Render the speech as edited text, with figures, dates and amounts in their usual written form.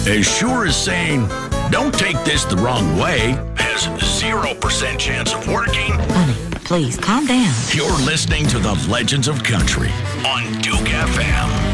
as sure as saying, "Don't take this the wrong way," has 0% chance of working. Honey, please calm down. You're listening to the Legends of Country on Duke FM.